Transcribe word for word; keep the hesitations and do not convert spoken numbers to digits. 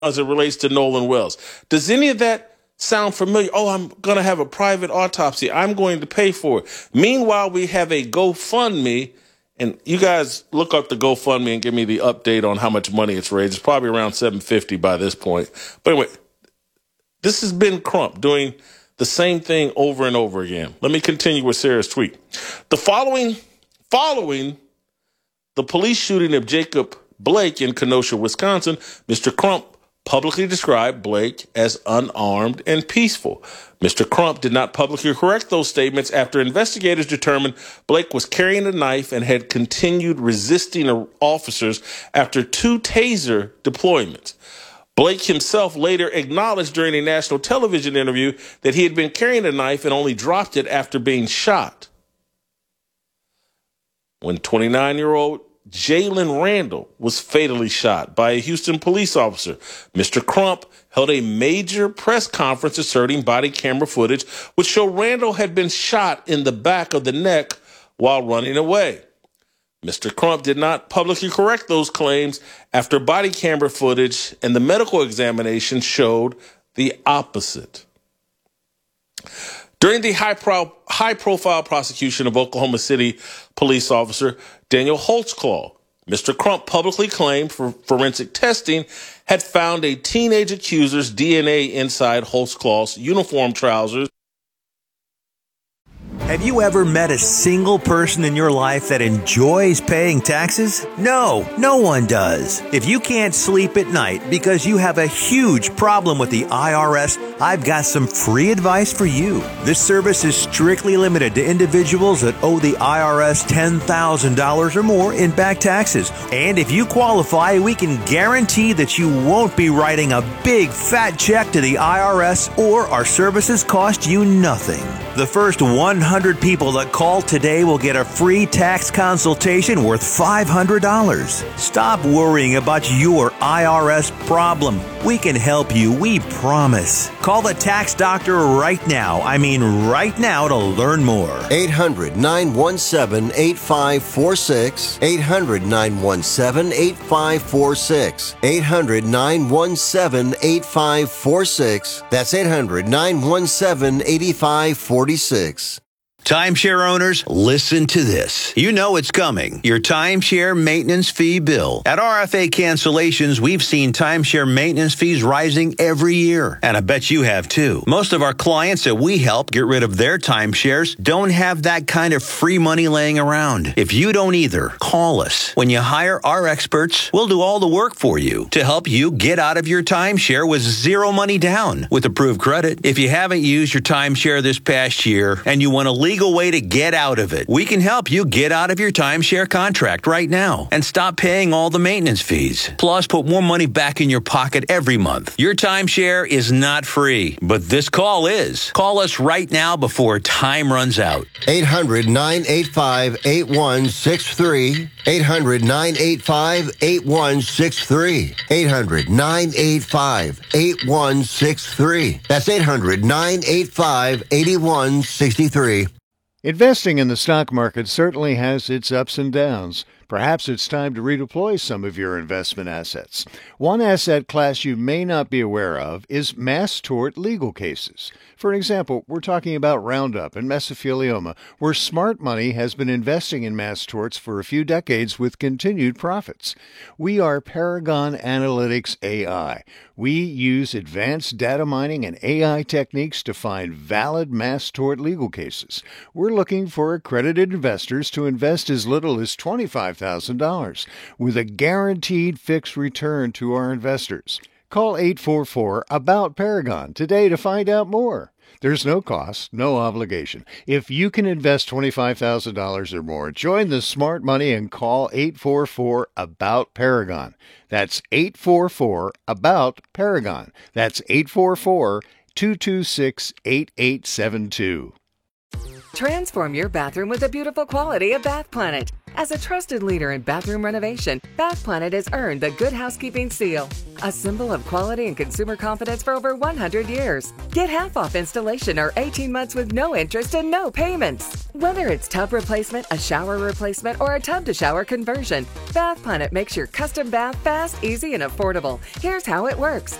as it relates to Nolan Wells. Does any of that sound familiar? Oh, I'm going to have a private autopsy. I'm going to pay for it. Meanwhile, we have a GoFundMe, and you guys look up the GoFundMe and give me the update on how much money it's raised. It's probably around seven hundred fifty dollars by this point. But anyway, this has been Crump doing the same thing over and over again. Let me continue with Sarah's tweet. The following, following the police shooting of Jacob Blake in Kenosha, Wisconsin, Mister Crump publicly described Blake as unarmed and peaceful. Mister Crump did not publicly correct those statements after investigators determined Blake was carrying a knife and had continued resisting officers after two taser deployments. Blake himself later acknowledged during a national television interview that he had been carrying a knife and only dropped it after being shot. When twenty-nine-year-old Jalen Randall was fatally shot by a Houston police officer, Mister Crump held a major press conference asserting body camera footage which showed Randall had been shot in the back of the neck while running away. Mister Crump did not publicly correct those claims after body camera footage and the medical examination showed the opposite. During the high-pro- high-profile prosecution of Oklahoma City police officer Daniel Holtzclaw, Mister Crump publicly claimed for forensic testing had found a teenage accuser's D N A inside Holtzclaw's uniform trousers. Have you ever met a single person in your life that enjoys paying taxes? No, no one does. If you can't sleep at night because you have a huge problem with the I R S, I've got some free advice for you. This service is strictly limited to individuals that owe the I R S ten thousand dollars or more in back taxes. And if you qualify, we can guarantee that you won't be writing a big fat check to the I R S, or our services cost you nothing. The first one hundred people that call today will get a free tax consultation worth five hundred dollars. Stop worrying about your I R S problem. We can help you, we promise. Call the tax doctor right now. I mean right now to learn more. eight hundred, nine one seven, eight five four six. eight hundred, nine one seven, eight five four six. eight hundred, nine one seven, eight five four six. That's eight hundred, nine one seven, eight five four six. Timeshare owners, listen to this. You know it's coming. Your timeshare maintenance fee bill. At R F A Cancellations, we've seen timeshare maintenance fees rising every year. And I bet you have too. Most of our clients that we help get rid of their timeshares don't have that kind of free money laying around. If you don't either, call us. When you hire our experts, we'll do all the work for you to help you get out of your timeshare with zero money down with approved credit. If you haven't used your timeshare this past year and you want to leave legal way to get out of it, we can help you get out of your timeshare contract right now and stop paying all the maintenance fees. Plus, put more money back in your pocket every month. Your timeshare is not free, but this call is. Call us right now before time runs out. eight hundred, nine eight five, eight one six three. eight hundred, nine eight five, eight one six three. eight hundred, nine eight five, eight one six three. That's eight hundred, nine eight five, eight one six three. Investing in the stock market certainly has its ups and downs. Perhaps it's time to redeploy some of your investment assets. One asset class you may not be aware of is mass tort legal cases. For example, we're talking about Roundup and mesothelioma, where smart money has been investing in mass torts for a few decades with continued profits. We are Paragon Analytics A I. We use advanced data mining and A I techniques to find valid mass tort legal cases. We're looking for accredited investors to invest as little as twenty-five thousand dollars with a guaranteed fixed return to our investors. Call eight four four, ABOUT Paragon today to find out more. There's no cost, no obligation. If you can invest twenty-five thousand dollars or more, join the smart money and call eight four four, ABOUT Paragon. That's eight four four, ABOUT Paragon. That's eight four four, two two six, eight eight seven two. Transform your bathroom with the beautiful quality of Bath Planet. As a trusted leader in bathroom renovation, Bath Planet has earned the Good Housekeeping seal, a symbol of quality and consumer confidence for over one hundred years. Get half off installation or eighteen months with no interest and no payments. Whether it's tub replacement, a shower replacement, or a tub-to-shower conversion, Bath Planet makes your custom bath fast, easy, and affordable. Here's how it works.